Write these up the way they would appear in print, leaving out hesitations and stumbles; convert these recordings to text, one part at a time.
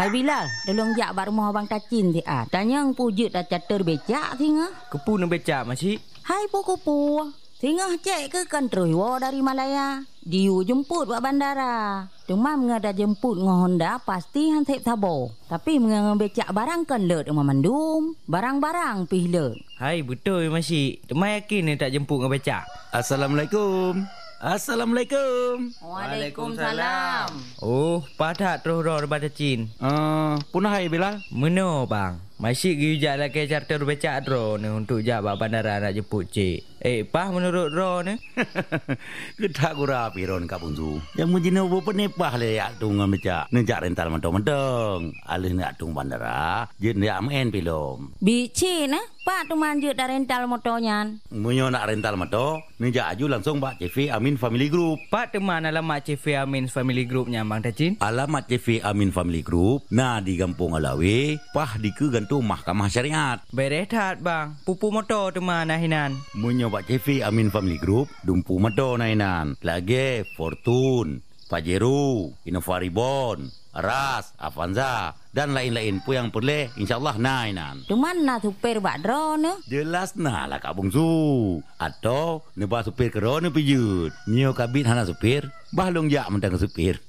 Hai Bilal, tolong jak bak rumah abang Tacin ti ah. Tanya pujut dah catur becak tinga. Kepu nak becak masih. Hai puku. Tinga cek ke kantor dari Malaya. Diu jemput buat bandara. Cuma menga dah jemput dengan Honda pasti hansip sabo. Tapi menga becak barang kan lut rumah mandum. Barang-barang pih lut. Hai betul masih. Temai yakin ni tak jemput dengan becak. Assalamualaikum. Assalamualaikum. Waalaikumsalam. Oh, padat terus roh daripada Cin. Punah hai Bilal. Meno bang. Masih gijak lagi charter becak ro ni untuk jak bak bandara nak jemput cik. Pah menurut ro ni. Kedak gura piron ka punju. Yang menjina ubo penepah le yak tung becak. Nejak rental mentong-mentong. Alih nak tung bandara, je nak main pilom. Bici nah, Pak tu manjut dah rental motornya. Munyo nak rental motor, nejak aju langsung Pak CV Amin Family Group. Pak teman alamat CV Amin Family Groupnya Bang Tacin. Alamat CV Amin Family Group, nah di Kampung Alawi, pah di ke gantung Mahkamah Syariat. Berehat bang, pupu motor teman nahinan. Munyo Pak CV Amin Family Group, dumpu motor nahinan. Lagi Fortune, Pajero, Innova Reborn, Aras, Avanza dan lain-lain pun yang boleh insyaallah nainan. Cuman na supir bak drone ne? Jelas nah lah Kak Bungsu. Atau nebah supir kerana pijut. Nyo kabit hana supir, bahlong jak mentang supir.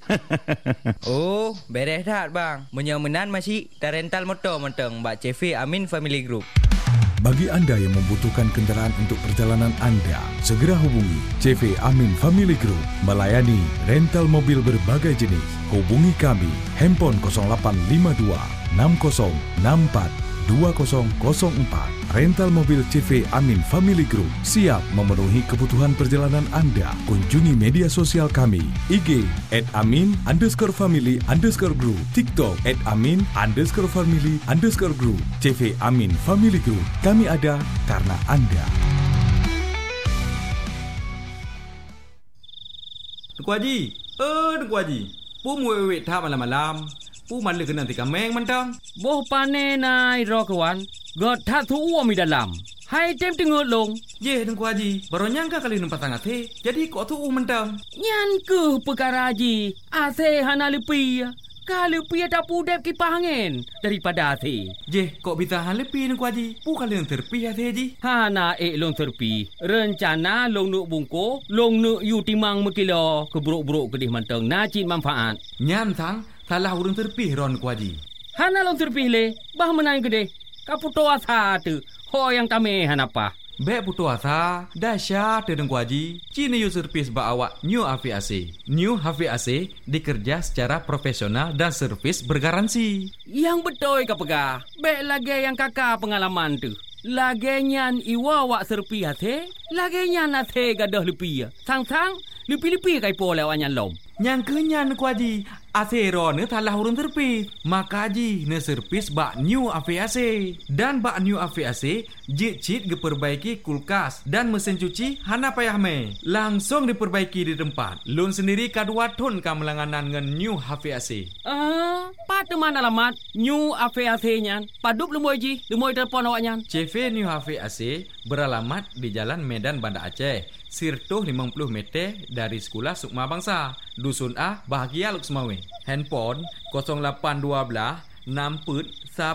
Oh, beres dah bang. Menyemenan masih tak rental motor mentang Mbak CV Amin Family Group. Bagi anda yang membutuhkan kenderaan untuk perjalanan anda, segera hubungi CV Amin Family Group melayani rental mobil berbagai jenis. Hubungi kami, handphone 0852 6064 2004. Rental mobil CV Amin Family Group siap memenuhi kebutuhan perjalanan anda. Kunjungi media sosial kami, IG @amin_family_group, TikTok @amin_family_group. CV Amin Family Group, kami ada karena anda. Tuku Haji, Tuku Haji, pu muwek tak malam-malam. Pu malu kena nanti kameng mentang. Boh pane nai ro kawan. God tak tu mi dalam. Hai tem tengok long. Ye Tuku Haji, baru nyangka kali nampak sangat he. Jadi kok tu mentang. Nyan ke perkara Haji. Ase hana lepi. Kalau lepi tak pudep kipas angin daripada ase. Je, kok bisa han lepi Tuku Haji. Pu kali yang terpi ase Haji. Hana long terpi. Rencana long nuk bungko, long nuk yu timang mekilo keburuk-buruk kedih mentang nacin manfaat. Nyan sang salah urang terpih ron Tuku Haji. Hana long terpih le, bah menang gede. Kaputo asa tu. Ho yang tame hanapa. Bek putu asa, dahsyat Tuku Haji. Cina yu servis ba awak New HVAC. New HVAC dikerja secara profesional dan servis bergaransi. Yang betul ka pegah. Bek lagi yang kakak pengalaman tu. Lagi nyan iwa wak serpi hati. Lagi nyan hati gadah lepi. Sang-sang lepi-lepi kai po lewat nyan lom. Yang kenyan Tuku Haji. Asero ne talah urun terpis. Maka Haji ne servis bak New HVAC. Dan bak New HVAC jit-jit diperbaiki kulkas dan mesin cuci hana payah me. Langsung diperbaiki di tempat. Lun sendiri kadua ton kamelanganan dengan New HVAC. Pada mana alamat New HVAC nyan? Padup lemoy Haji, lemoy telefon awak nyan. CV New HVAC beralamat di Jalan Medan Banda Aceh. Sirtuh 50 meter dari Sekolah Sukma Bangsa. Dusun A, Bahagia Luksmawe. Handphone 0812 6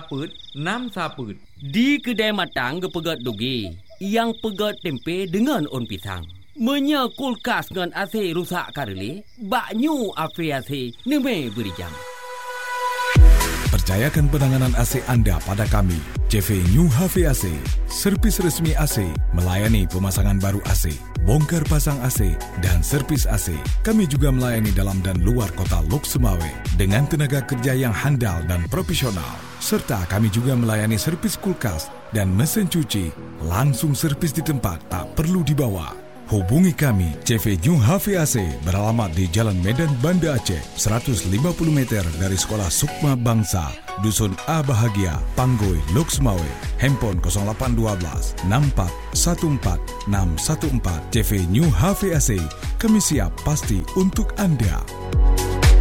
1 Di kedai matang ke pegat dugi. Yang pegat tempe dengan on pisang. Menya kulkas dengan AC rusak kareli. Bak New HVAC neme beri jam. Percayakan penanganan AC anda pada kami, CV New HVAC, servis resmi AC, melayani pemasangan baru AC, bongkar pasang AC, dan servis AC. Kami juga melayani dalam dan luar kota Lok Semawe dengan tenaga kerja yang handal dan profesional. Serta kami juga melayani servis kulkas dan mesin cuci, langsung servis di tempat, tak perlu dibawa. Hubungi kami, CV New HVAC beralamat di Jalan Medan Banda Aceh, 150 meter dari Sekolah Sukma Bangsa, Dusun A Bahagia, Panggoi, Lok Semawe. Handphone 0812 64 14 614. CV New HVAC, kami siap pasti untuk anda.